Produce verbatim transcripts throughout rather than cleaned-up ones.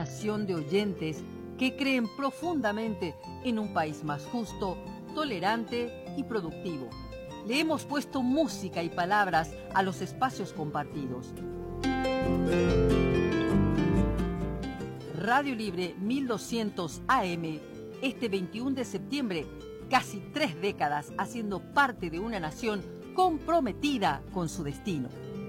nación de oyentes que creen profundamente en un país más justo, tolerante y productivo. Le hemos puesto música y palabras a los espacios compartidos. Radio Libre mil doscientos A M, este veintiuno de septiembre, casi tres décadas haciendo parte de una nación comprometida con su destino.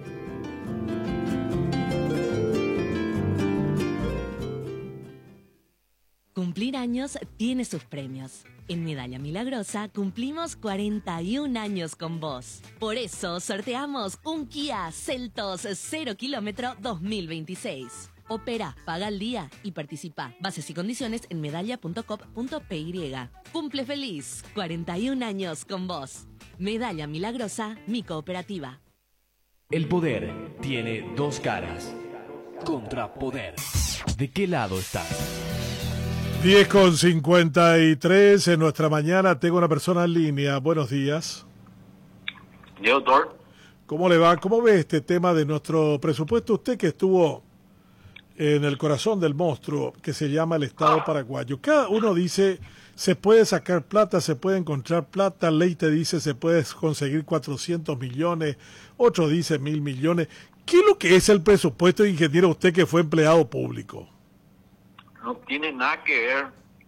Cumplir años tiene sus premios. En Medalla Milagrosa cumplimos cuarenta y un años con vos. Por eso sorteamos un Kia Seltos cero kilómetro dos mil veintiséis. Opera, paga al día y participa. Bases y condiciones en medalla punto com punto p y. Cumple feliz, cuarenta y un años con vos. Medalla Milagrosa, mi cooperativa. El poder tiene dos caras. Contrapoder. ¿De qué lado estás? diez con cincuenta y tres en nuestra mañana. Tengo una persona en línea. Buenos días. Yo, doctor. ¿Cómo le va? ¿Cómo ve este tema de nuestro presupuesto? Usted que estuvo en el corazón del monstruo que se llama el Estado paraguayo. Cada uno dice, se puede sacar plata, se puede encontrar plata. Ley te dice, se puede conseguir cuatrocientos millones. Otro dice mil millones. ¿Qué es lo que es el presupuesto, ingeniero, usted que fue empleado público? No tiene nada que ver.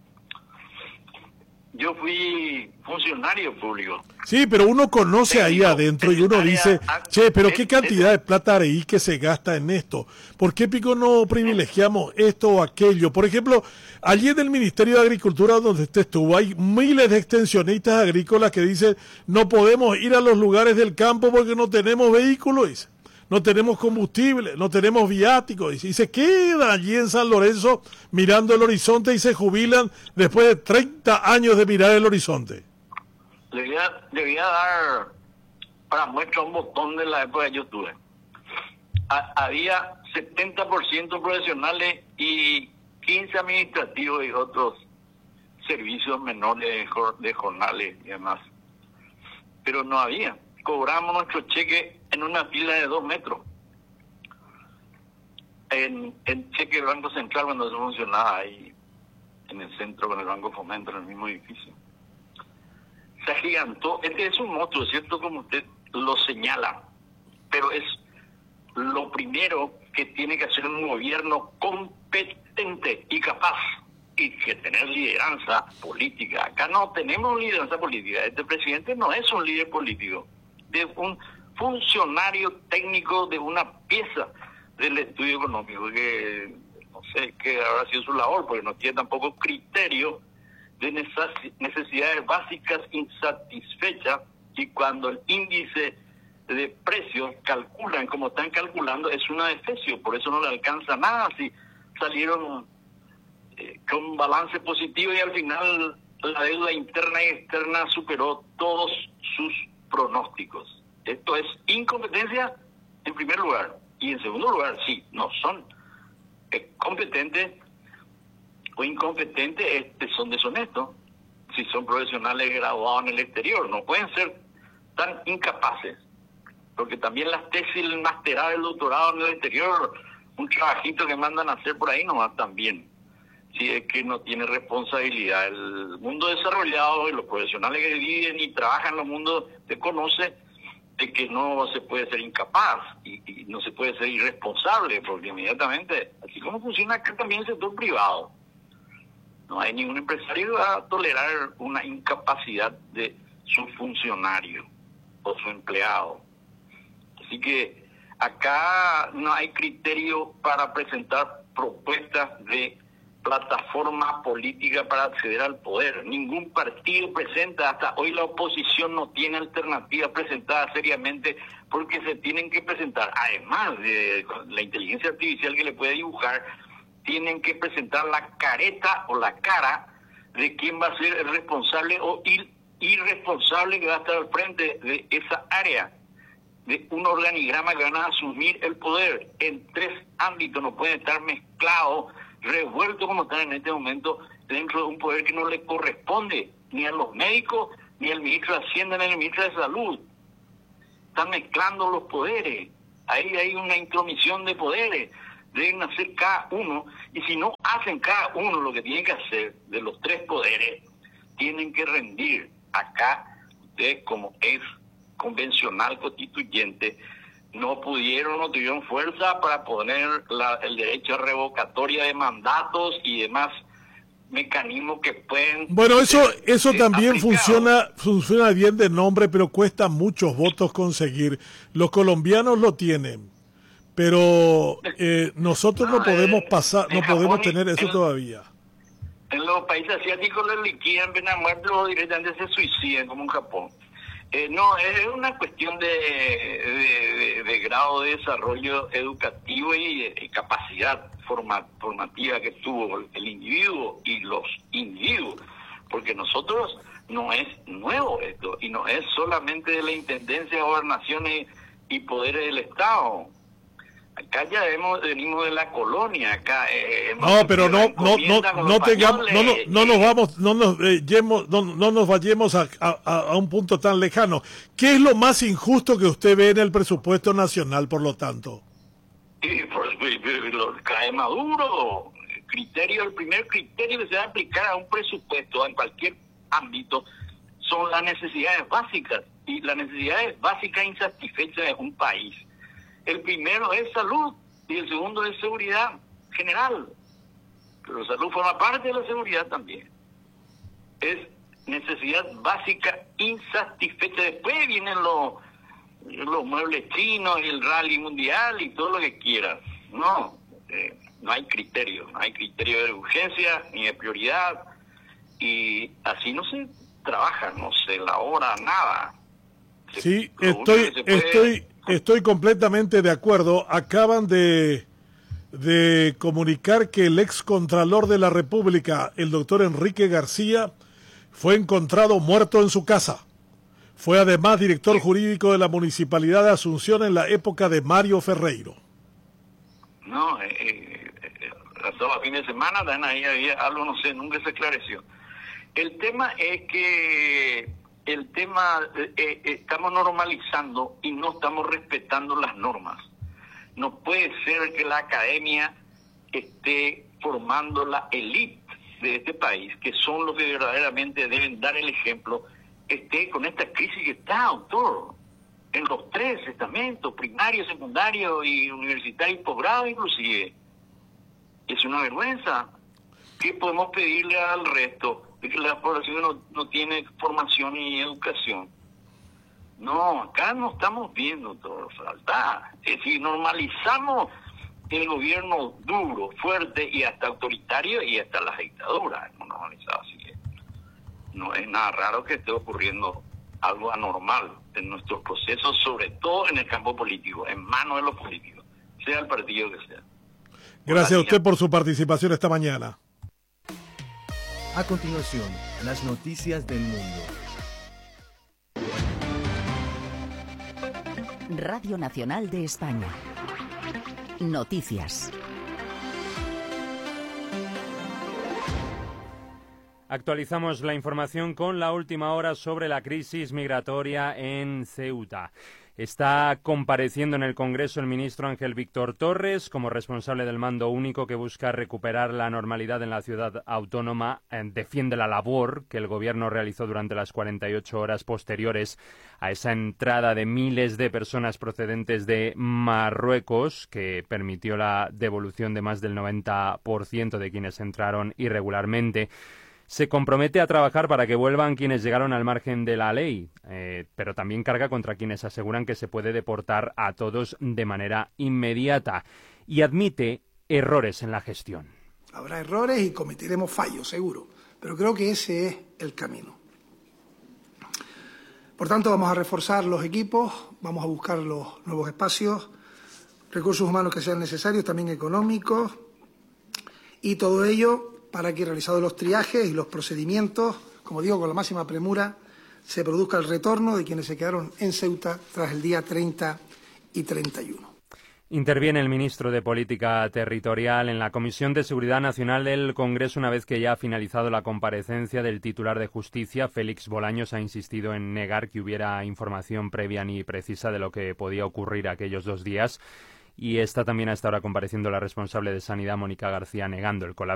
Yo fui funcionario público. Sí, pero uno conoce ahí adentro y uno dice, che, pero qué cantidad de plata ahí que se gasta en esto. ¿Por qué pico no privilegiamos esto o aquello? Por ejemplo, allí en el Ministerio de Agricultura donde usted estuvo, hay miles de extensionistas agrícolas que dicen, no podemos ir a los lugares del campo porque no tenemos vehículos. No tenemos combustible, no tenemos viáticos, y se quedan allí en San Lorenzo mirando el horizonte y se jubilan después de treinta años de mirar el horizonte. Le voy a, le voy a dar para muestra un botón de la época que yo tuve. Ha, había setenta por ciento profesionales y quince administrativos y otros servicios menores de, de jornales y demás. Pero no había. Cobramos nuestro cheque en una fila de dos metros. En el cheque del Banco Central, cuando eso funcionaba ahí en el centro con el Banco Fomento, en el mismo edificio. Se agigantó. Este es un monstruo, ¿cierto? Como usted lo señala. Pero es lo primero que tiene que hacer un gobierno competente y capaz. Y que tener lideranza política. Acá no tenemos lideranza política. Este presidente no es un líder político. De un funcionario técnico de una pieza del estudio económico, que no sé qué habrá sido su labor, porque no tiene tampoco criterio de necesidades básicas insatisfechas, y cuando el índice de precios calculan como están calculando, es una defecio, por eso no le alcanza nada, si salieron eh, con balance positivo y al final la deuda interna y externa superó todos sus pronósticos. Esto es incompetencia en primer lugar, y en segundo lugar, sí, no son eh, competentes o incompetentes, este, son deshonestos. Si son profesionales graduados en el exterior, no pueden ser tan incapaces, porque también las tesis, el masterado, el doctorado en el exterior, un trabajito que mandan a hacer por ahí no va tan bien, si es que no tiene responsabilidad. El mundo desarrollado y los profesionales que viven y trabajan en los mundos te conoce de que no se puede ser incapaz y, y no se puede ser irresponsable, porque inmediatamente, así como funciona acá también el sector privado, no hay ningún empresario que va a tolerar una incapacidad de su funcionario o su empleado. Así que acá no hay criterio para presentar propuestas de plataforma política para acceder al poder. Ningún partido presenta, hasta hoy la oposición no tiene alternativa presentada seriamente, porque se tienen que presentar, además de la inteligencia artificial que le puede dibujar, tienen que presentar la careta o la cara de quién va a ser el responsable o ir, irresponsable que va a estar al frente de esa área, de un organigrama que van a asumir el poder en tres ámbitos. No pueden estar mezclados, revueltos como están en este momento dentro de un poder que no le corresponde ni a los médicos ni al ministro de Hacienda ni al ministro de Salud. Están mezclando los poderes. Ahí hay una intromisión de poderes deben hacer cada uno, y si no hacen cada uno lo que tienen que hacer de los tres poderes, tienen que rendir. Acá, ustedes como ex convencional constituyente, no pudieron, no tuvieron fuerza para poner la, el derecho a revocatoria de mandatos y demás mecanismos que pueden... Bueno, eso ser, eso ser también aplicados. funciona funciona bien de nombre, pero cuesta muchos votos conseguir. Los colombianos lo tienen, pero eh, nosotros no, No, podemos eh, pasar, en no Japón podemos y tener eso en- todavía. En los países asiáticos los liquidan, ven a muerte o directamente se suicidan, como en Japón. Eh, no, es una cuestión de, de, de, de grado de desarrollo educativo y, y capacidad forma, formativa que tuvo el individuo y los individuos, porque nosotros no es nuevo esto, y no es solamente de la intendencia, gobernaciones y poderes del Estado. Acá ya hemos, venimos de la colonia, acá eh, hemos No, pero no, sufrido la no, encomienda no, con no los tengamos, no, no, españoles, no nos y- vamos, no nos eh, yemos- no, no nos vayamos a, a, a un punto tan lejano. ¿Qué es lo más injusto que usted ve en el presupuesto nacional, por lo tanto? Y pues, lo cae Maduro. El criterio, el primer criterio que se va a aplicar a un presupuesto en cualquier ámbito son las necesidades básicas, y las necesidades básicas insatisfechas de un país. El primero es salud y el segundo es seguridad general. Pero salud forma parte de la seguridad también. Es necesidad básica insatisfecha. Después vienen los los muebles chinos y el rally mundial y todo lo que quieras. No, eh, no hay criterio, no hay criterio de urgencia ni de prioridad, y así no se trabaja, no se elabora nada. Se- Sí, lo único estoy, que se puede- estoy, estoy completamente de acuerdo. Acaban de, de comunicar que el ex contralor de la República, el doctor Enrique García, fue encontrado muerto en su casa. Fue además director jurídico de la Municipalidad de Asunción en la época de Mario Ferreiro. No, eh, eh, eh, a fin de semana dan ahí había algo, no sé, nunca se esclareció. El tema es que el tema eh, eh, estamos normalizando y no estamos respetando las normas. No puede ser que la academia esté formando la élite de este país, que son los que verdaderamente deben dar el ejemplo, esté con esta crisis que está, doctor, en los tres estamentos, primario, secundario y universitario y posgrado inclusive. Es una vergüenza. ¿Qué podemos pedirle al resto? De que la población no, no tiene formación ni educación. No, acá no estamos viendo todo, falta. Es decir, normalizamos el gobierno duro, fuerte y hasta autoritario, y hasta las dictaduras hemos normalizado. Así que no es nada raro que esté ocurriendo algo anormal en nuestros procesos, sobre todo en el campo político, en manos de los políticos, sea el partido que sea. Gracias a usted por su participación esta mañana. A continuación, las noticias del mundo. Radio Nacional de España. Noticias. Actualizamos la información con la última hora sobre la crisis migratoria en Ceuta. Está compareciendo en el Congreso el ministro Ángel Víctor Torres como responsable del mando único que busca recuperar la normalidad en la ciudad autónoma. Eh, defiende la labor que el gobierno realizó durante las cuarenta y ocho horas posteriores a esa entrada de miles de personas procedentes de Marruecos, que permitió la devolución de más del noventa por ciento de quienes entraron irregularmente. Se compromete a trabajar para que vuelvan quienes llegaron al margen de la ley, eh, pero también carga contra quienes aseguran que se puede deportar a todos de manera inmediata, y admite errores en la gestión. Habrá errores y cometeremos fallos, seguro, pero creo que ese es el camino. Por tanto, vamos a reforzar los equipos, vamos a buscar los nuevos espacios, recursos humanos que sean necesarios, también económicos, y todo ello para que, realizados los triajes y los procedimientos, como digo, con la máxima premura, se produzca el retorno de quienes se quedaron en Ceuta tras el día treinta y treinta y uno. Interviene el ministro de Política Territorial en la Comisión de Seguridad Nacional del Congreso una vez que ya ha finalizado la comparecencia del titular de Justicia. Félix Bolaños ha insistido en negar que hubiera información previa ni precisa de lo que podía ocurrir aquellos dos días. y está también a esta hora compareciendo la responsable de Sanidad, Mónica García, negando el colapso